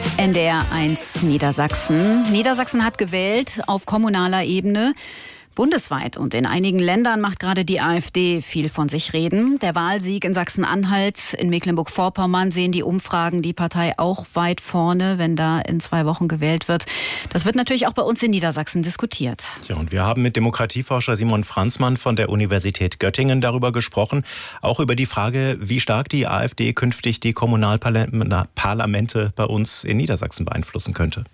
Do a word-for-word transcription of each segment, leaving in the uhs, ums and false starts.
N D R eins Niedersachsen. Niedersachsen hat gewählt auf kommunaler Ebene. Bundesweit und in einigen Ländern macht gerade die AfD viel von sich reden. Der Wahlsieg in Sachsen-Anhalt, in Mecklenburg-Vorpommern sehen die Umfragen die Partei auch weit vorne, wenn da in zwei Wochen gewählt wird. Das wird natürlich auch bei uns in Niedersachsen diskutiert. Ja, und wir haben mit Demokratieforscher Simon Franzmann von der Universität Göttingen darüber gesprochen, auch über die Frage, wie stark die AfD künftig die Kommunalparlamente bei uns in Niedersachsen beeinflussen könnte.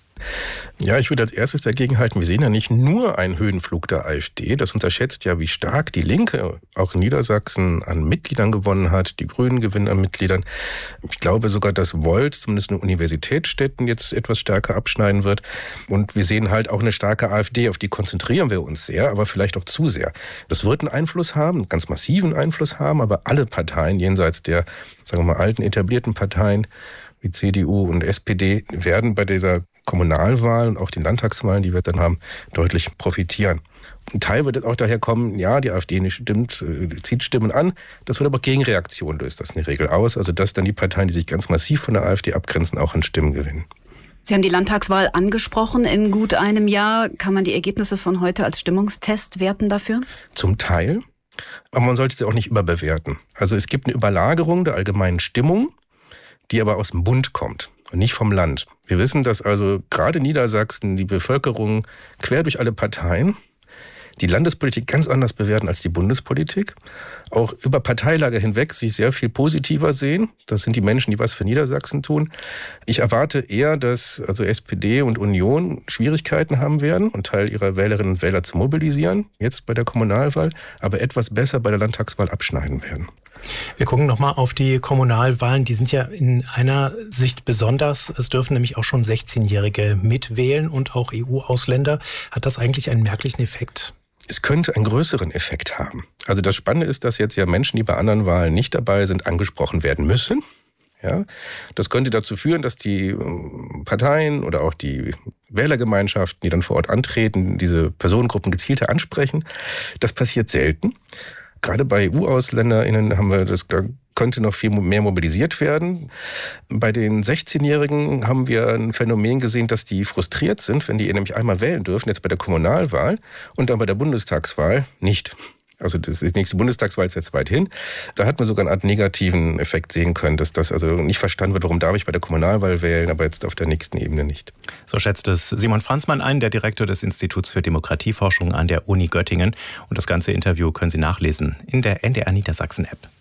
Ja, ich würde als erstes dagegen halten, wir sehen ja nicht nur einen Höhenflug der AfD. Das unterschätzt ja, wie stark die Linke auch in Niedersachsen an Mitgliedern gewonnen hat. Die Grünen gewinnen an Mitgliedern. Ich glaube sogar, dass Volt, zumindest in Universitätsstädten, jetzt etwas stärker abschneiden wird. Und wir sehen halt auch eine starke AfD, auf die konzentrieren wir uns sehr, aber vielleicht auch zu sehr. Das wird einen Einfluss haben, einen ganz massiven Einfluss haben, aber alle Parteien jenseits der, sagen wir mal, alten etablierten Parteien wie C D U und S P D werden bei dieser Kommunalwahlen und auch den Landtagswahlen, die wir dann haben, deutlich profitieren. Ein Teil wird jetzt auch daher kommen, ja, die AfD nicht stimmt, zieht Stimmen an. Das wird aber Gegenreaktion, löst das in der Regel aus. Also dass dann die Parteien, die sich ganz massiv von der AfD abgrenzen, auch an Stimmen gewinnen. Sie haben die Landtagswahl angesprochen. In gut einem Jahr kann man die Ergebnisse von heute als Stimmungstest werten dafür? Zum Teil. Aber man sollte sie auch nicht überbewerten. Also es gibt eine Überlagerung der allgemeinen Stimmung, die aber aus dem Bund kommt und nicht vom Land. Wir wissen, dass also gerade Niedersachsen die Bevölkerung quer durch alle Parteien die Landespolitik ganz anders bewerten als die Bundespolitik. Auch über Parteilager hinweg sich sehr viel positiver sehen. Das sind die Menschen, die was für Niedersachsen tun. Ich erwarte eher, dass also S P D und Union Schwierigkeiten haben werden, einen Teil ihrer Wählerinnen und Wähler zu mobilisieren, jetzt bei der Kommunalwahl, aber etwas besser bei der Landtagswahl abschneiden werden. Wir gucken nochmal auf die Kommunalwahlen. Die sind ja in einer Sicht besonders. Es dürfen nämlich auch schon sechzehnjährige mitwählen und auch E U-Ausländer. Hat das eigentlich einen merklichen Effekt? Es könnte einen größeren Effekt haben. Also das Spannende ist, dass jetzt ja Menschen, die bei anderen Wahlen nicht dabei sind, angesprochen werden müssen. Ja, das könnte dazu führen, dass die Parteien oder auch die Wählergemeinschaften, die dann vor Ort antreten, diese Personengruppen gezielter ansprechen. Das passiert selten. Gerade bei E U-AusländerInnen haben wir das, da könnte noch viel mehr mobilisiert werden. Bei den sechzehnjährigen haben wir ein Phänomen gesehen, dass die frustriert sind, wenn die nämlich einmal wählen dürfen, jetzt bei der Kommunalwahl und dann bei der Bundestagswahl nicht. Also das, die nächste Bundestagswahl ist jetzt weit hin. Da hat man sogar eine Art negativen Effekt sehen können, dass das also nicht verstanden wird, warum darf ich bei der Kommunalwahl wählen, aber jetzt auf der nächsten Ebene nicht. So schätzt es Simon Franzmann ein, der Direktor des Instituts für Demokratieforschung an der Uni Göttingen. Und das ganze Interview können Sie nachlesen in der N D R Niedersachsen App.